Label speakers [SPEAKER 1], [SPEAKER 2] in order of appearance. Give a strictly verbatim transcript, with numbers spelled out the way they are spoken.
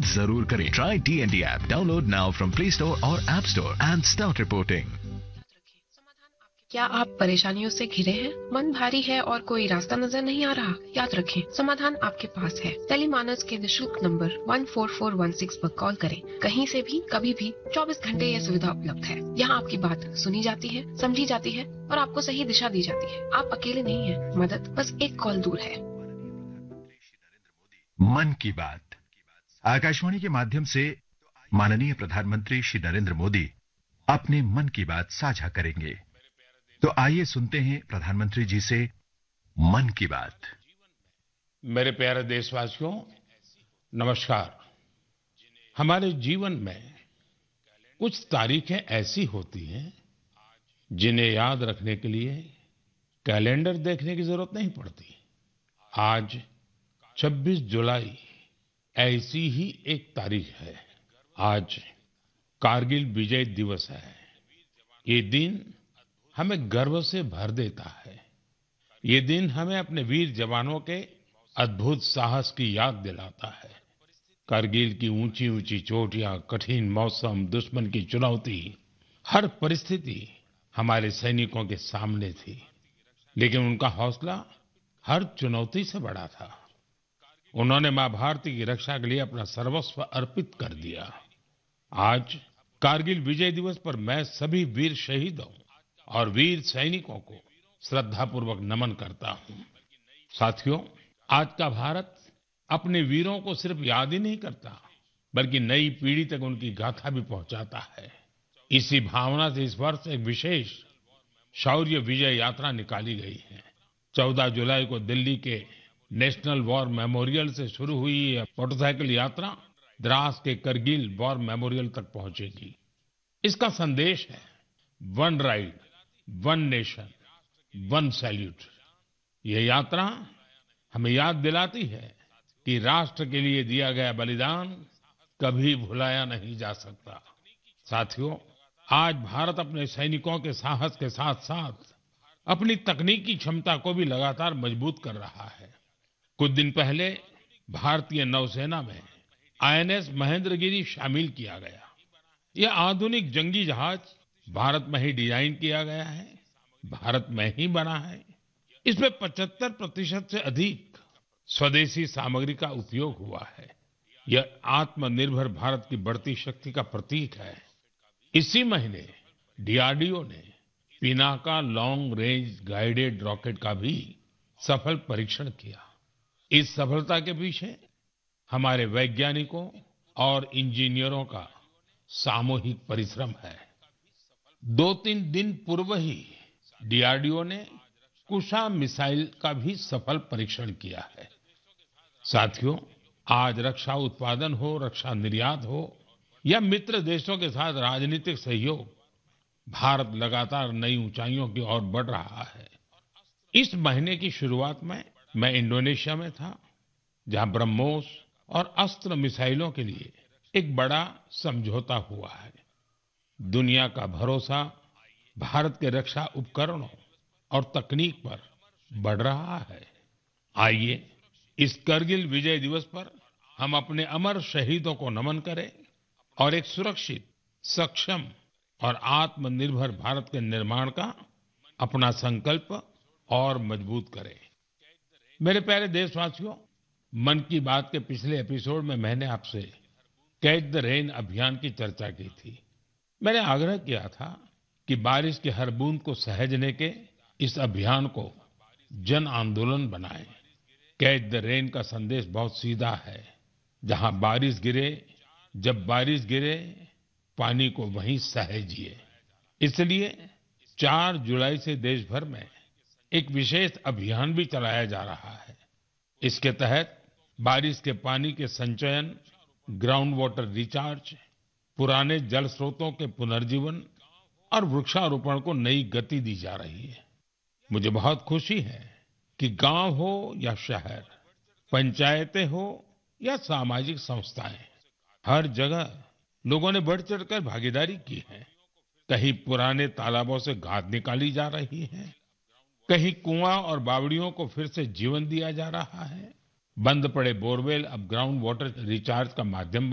[SPEAKER 1] जरूर करें। Try T N D app download now from play store और app store and start reporting.
[SPEAKER 2] क्या आप परेशानियों से घिरे हैं? मन भारी है और कोई रास्ता नजर नहीं आ रहा? याद रखें, समाधान आपके पास है। टेलीमानस के निशुल्क number one four four one six पर कॉल करें। कहीं से भी, कभी भी, चौबीस घंटे यह सुविधा उपलब्ध है। यहाँ आपकी बात सुनी जाती है, समझी जाती है और आपको सही दिशा दी जाती है। आप अकेले नहीं हैं। मदद बस एक कॉल दूर है।
[SPEAKER 3] मन की बात आकाशवाणी के माध्यम से माननीय प्रधानमंत्री श्री नरेंद्र मोदी अपने मन की बात साझा करेंगे। तो आइए सुनते हैं प्रधानमंत्री जी से मन की बात।
[SPEAKER 4] मेरे प्यारे देशवासियों, नमस्कार। हमारे जीवन में कुछ तारीखें ऐसी होती हैं जिन्हें याद रखने के लिए कैलेंडर देखने की जरूरत नहीं पड़ती। आज छब्बीस जुलाई ऐसी ही एक तारीख है। आज कारगिल विजय दिवस है। ये दिन हमें गर्व से भर देता है। ये दिन हमें अपने वीर जवानों के अद्भुत साहस की याद दिलाता है। कारगिल की ऊंची ऊंची चोटियां, कठिन मौसम, दुश्मन की चुनौती, हर परिस्थिति हमारे सैनिकों के सामने थी, लेकिन उनका हौसला हर चुनौती से बड़ा था। उन्होंने मां भारती की रक्षा के लिए अपना सर्वस्व अर्पित कर दिया। आज कारगिल विजय दिवस पर मैं सभी वीर शहीदों और वीर सैनिकों को श्रद्धापूर्वक नमन करता हूं। साथियों, आज का भारत अपने वीरों को सिर्फ याद ही नहीं करता, बल्कि नई पीढ़ी तक उनकी गाथा भी पहुंचाता है। इसी भावना से इस वर्ष एक विशेष शौर्य विजय यात्रा निकाली गई है। चौदह जुलाई को दिल्ली के नेशनल वॉर मेमोरियल से शुरू हुई यह मोटरसाइकिल यात्रा द्रास के करगिल वॉर मेमोरियल तक पहुंचेगी। इसका संदेश है one ride, one nation, one salute. यह यात्रा हमें याद दिलाती है कि राष्ट्र के लिए दिया गया बलिदान कभी भुलाया नहीं जा सकता। साथियों, आज भारत अपने सैनिकों के साहस के साथ साथ अपनी तकनीकी क्षमता को भी लगातार मजबूत कर रहा है। कुछ दिन पहले भारतीय नौसेना में आई एन एस महेंद्रगिरी शामिल किया गया। यह आधुनिक जंगी जहाज भारत में ही डिजाइन किया गया है, भारत में ही बना है। इसमें पचहत्तर प्रतिशत से अधिक स्वदेशी सामग्री का उपयोग हुआ है। यह आत्मनिर्भर भारत की बढ़ती शक्ति का प्रतीक है। इसी महीने डी आर डी ओ ने Pinaka long range guided rocket का भी सफल परीक्षण किया। इस सफलता के पीछे हमारे वैज्ञानिकों और इंजीनियरों का सामूहिक परिश्रम है। दो तीन दिन पूर्व ही डी आर डी ओ ने कुशा मिसाइल का भी सफल परीक्षण किया है। साथियों, आज रक्षा उत्पादन हो, रक्षा निर्यात हो या मित्र देशों के साथ राजनीतिक सहयोग, भारत लगातार नई ऊंचाइयों की ओर बढ़ रहा है। इस महीने की शुरुआत में मैं इंडोनेशिया में था, जहां ब्रह्मोस और अस्त्र मिसाइलों के लिए एक बड़ा समझौता हुआ है। दुनिया का भरोसा भारत के रक्षा उपकरणों और तकनीक पर बढ़ रहा है। आइए इस करगिल विजय दिवस पर हम अपने अमर शहीदों को नमन करें और एक सुरक्षित, सक्षम और आत्मनिर्भर भारत के निर्माण का अपना संकल्प और मजबूत करें। मेरे प्यारे देशवासियों, मन की बात के पिछले एपिसोड में मैंने आपसे कैच द रेन अभियान की चर्चा की थी। मैंने आग्रह किया था कि बारिश की हर बूंद को सहेजने के इस अभियान को जन आंदोलन बनाएं। कैच द रेन का संदेश बहुत सीधा है। जहां बारिश गिरे, जब बारिश गिरे, पानी को वहीं सहेजिए। इसलिए चार जुलाई से देश भर में एक विशेष अभियान भी चलाया जा रहा है। इसके तहत बारिश के पानी के संचयन, ग्राउंड वाटर रिचार्ज, पुराने जल स्रोतों के पुनर्जीवन और वृक्षारोपण को नई गति दी जा रही है। मुझे बहुत खुशी है कि गांव हो या शहर, पंचायतें हो या सामाजिक संस्थाएं, हर जगह लोगों ने बढ़ चढ़कर भागीदारी की है। कहीं पुराने तालाबों से गाद निकाली जा रही है, कहीं कुआं और बावड़ियों को फिर से जीवन दिया जा रहा है। बंद पड़े बोरवेल अब ग्राउंड वाटर रिचार्ज का माध्यम